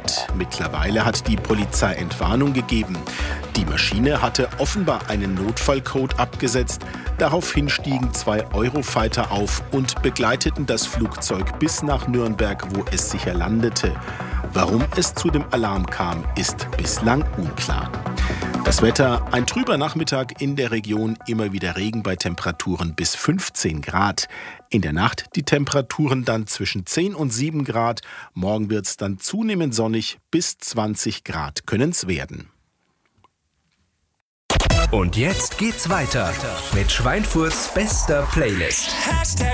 gemeldet. Mittlerweile hat die Polizei Entwarnung gegeben. Die Maschine hatte offenbar einen Notfallcode abgesetzt. Daraufhin stiegen 2 Eurofighter auf und begleiteten das Flugzeug bis nach Nürnberg, wo es sicher landete. Warum es zu dem Alarm kam, ist bislang unklar. Das Wetter: ein trüber Nachmittag in der Region, immer wieder Regen bei Temperaturen bis 15 Grad. In der Nacht die Temperaturen dann zwischen 10 und 7 Grad. Morgen wird es dann zunehmend sonnig, bis 20 Grad können es werden. Und jetzt geht's weiter mit Schweinfurts bester Playlist.